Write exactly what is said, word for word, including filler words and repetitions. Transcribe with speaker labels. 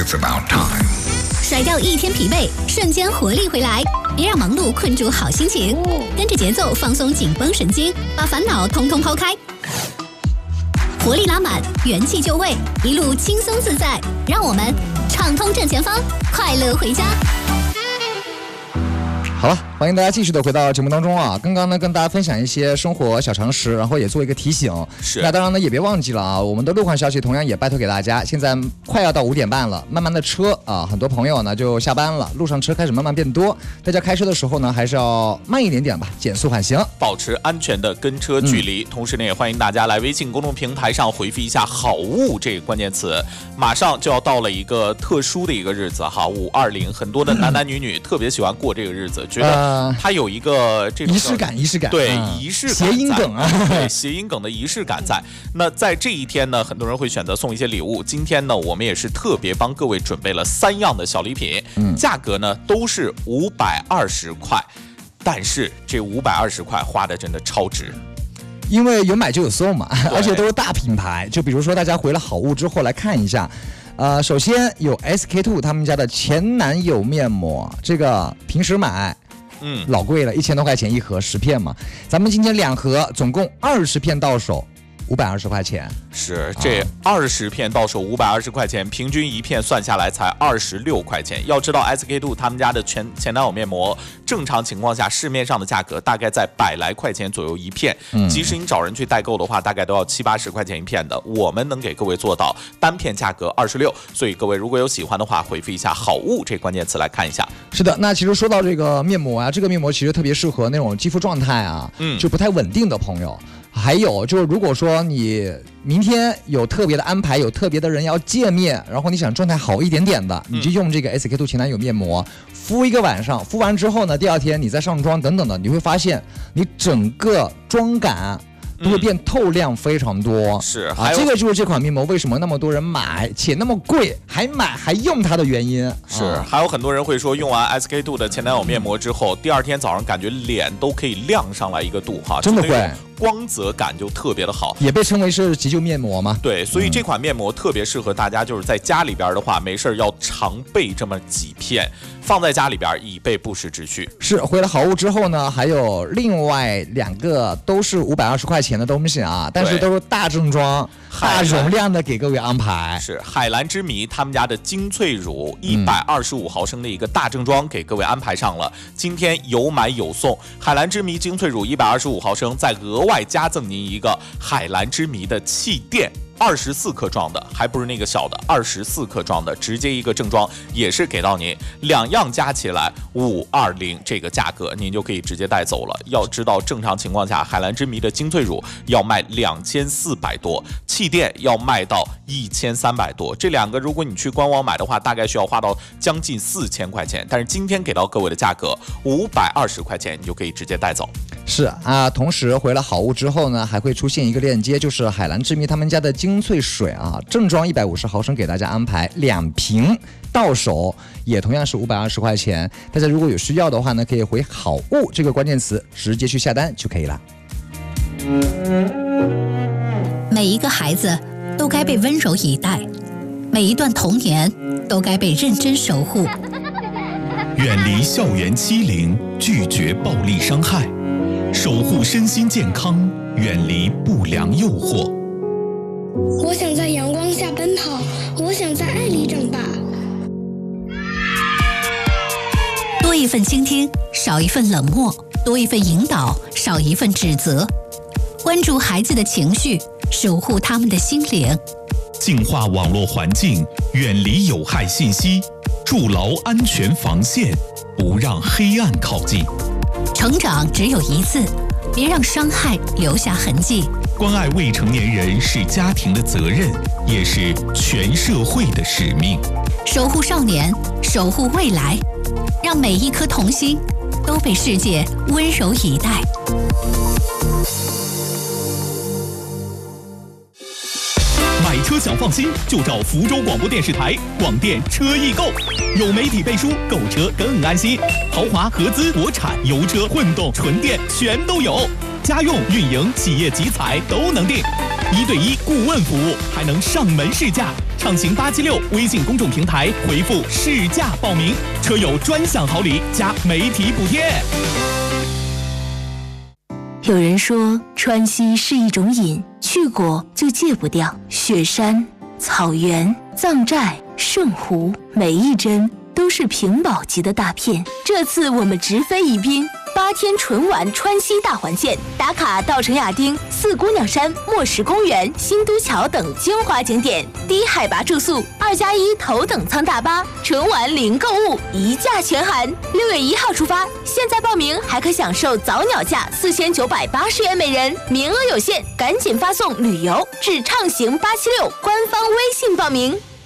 Speaker 1: It's about time.
Speaker 2: 甩掉一天疲惫，瞬间活力回来。别让忙碌困住好心情，跟着节奏放松紧绷神经，把烦恼通通抛开。活力拉满，元气就位，一路轻松自在。让我们畅通正前方，快乐回家。
Speaker 3: 好了，欢迎大家继续的回到节目当中啊！刚刚呢跟大家分享一些生活小常识，然后也做一个提醒。
Speaker 4: 是。
Speaker 3: 那当然呢也别忘记了啊，我们的路况消息同样也拜托给大家。现在快要到五点半了，慢慢的车啊，很多朋友呢就下班了，路上车开始慢慢变多。大家开车的时候呢还是要慢一点点吧，减速缓行，
Speaker 4: 保持安全的跟车距离。嗯、同时呢也欢迎大家来微信公众平台上回复一下"好物"这个关键词。马上就要到了一个特殊的一个日子哈，五二零，很多的男男女女特别喜欢过这个日子，觉得它有一个这种
Speaker 3: 仪式感，仪式感，
Speaker 4: 对，仪式感，
Speaker 3: 谐音梗啊，
Speaker 4: 对，谐音梗的仪式感在。那在这一天呢，很多人会选择送一些礼物。今天呢，我们也是特别帮各位准备了三样的小礼品，嗯、价格呢都是五百二十块，但是这五百二十块花的真的超值。
Speaker 3: 因为有买就有送嘛，而且都是大品牌。就比如说大家回了好物之后来看一下，呃，首先有 S K two 他们家的前男友面膜，这个平时买，嗯，老贵了，一千多块钱一盒，十片嘛。咱们今天两盒，总共二十片到手，五百二十块钱。
Speaker 4: 是，这二十片到手五百二十块钱，平均一片算下来才二十六块钱。要知道 S K two 他们家的前前男友面膜，正常情况下市面上的价格大概在百来块钱左右一片，嗯、即使你找人去代购的话，大概都要七八十块钱一片的。我们能给各位做到单片价格二十六，所以各位如果有喜欢的话，回复一下"好物"这关键词来看一下。
Speaker 3: 是的，那其实说到这个面膜啊，这个面膜其实特别适合那种肌肤状态啊，嗯，就不太稳定的朋友。还有就是，如果说你明天有特别的安排，有特别的人要见面，然后你想状态好一点点的，你就用这个 S K two 前男友面膜敷一个晚上，敷完之后呢，第二天你再上妆等等的，你会发现你整个妆感都会变透亮非常多。
Speaker 4: 嗯、是
Speaker 3: 啊，这个就是这款面膜为什么那么多人买且那么贵，还买还用它的原因。
Speaker 4: 是，啊、还有很多人会说，用完 S K two 的前男友面膜之后，第二天早上感觉脸都可以亮上来一个度哈，
Speaker 3: 真的会。
Speaker 4: 光泽感就特别的好，
Speaker 3: 也被称为是急救面膜嘛。
Speaker 4: 对，所以这款面膜特别适合大家，就是在家里边的话，没事要常备这么几片，放在家里边以备不时之需。
Speaker 3: 是，回了好物之后呢，还有另外两个都是五百二十块钱的东西啊，但是都是大正装、大容量的给各位安排。
Speaker 4: 是海蓝之谜他们家的精粹乳一百二十五毫升的一个大正装给各位安排上了，今天有买有送。海蓝之谜精粹乳一百二十五毫升，再额外外加赠您一个海蓝之谜的气垫，二十四克装的，还不是那个小的，二十四克装的，直接一个正装也是给到您，两样加起来五二零这个价格，您就可以直接带走了。要知道正常情况下，海蓝之谜的精粹乳要卖两千四百多，气垫要卖到一千三百多，这两个如果你去官网买的话，大概需要花到将近四千块钱，但是今天给到各位的价格五百二十块钱，你就可以直接带走。
Speaker 3: 是啊，同时回了好物之后呢，还会出现一个链接，就是海蓝之谜他们家的精粹水啊，正装一百五十毫升给大家安排两瓶到手，也同样是五百二十块钱。大家如果有需要的话呢，可以回好物这个关键词直接去下单就可以了。
Speaker 2: 每一个孩子都该被温柔以待，每一段童年都该被认真守护。
Speaker 5: 远离校园欺凌，拒绝暴力伤害，守护身心健康，远离不良诱惑。
Speaker 6: 我想在阳光下奔跑，我想在爱里长大。
Speaker 2: 多一份倾听，少一份冷漠；多一份引导，少一份指责。关注孩子的情绪，守护他们的心灵。
Speaker 5: 净化网络环境，远离有害信息，筑牢安全防线，不让黑暗靠近。
Speaker 2: 成长只有一次，别让伤害留下痕迹。
Speaker 5: 关爱未成年人是家庭的责任，也是全社会的使命。
Speaker 2: 守护少年，守护未来，让每一颗童心都被世界温柔以待。
Speaker 5: 买车想放心，就找福州广播电视台广电车易购，有媒体背书，购车更安心。豪华、合资、国产、油车、混动、纯电全都有，家用、运营、企业集采都能定。 一对一顾问服务，还能上门试驾。畅行八七六微信公众平台回复试驾报名，车友专享好礼加媒体补贴。
Speaker 1: 有人说川西是一种瘾，去过就戒不掉。雪山、草原、藏寨、圣湖，每一帧都是屏保级的大片。这次我们直飞宜宾，八天纯玩川西大环线，打卡稻城亚丁、四姑娘山、墨石公园、新都桥等精华景点，低海拔住宿，二加一头等舱大巴，纯玩零购物，一价全含。六月一号出发，现在报名还可享受早鸟价四千九百八十元每人，名额有限，赶紧发送旅游至畅行八七六官方微信报名。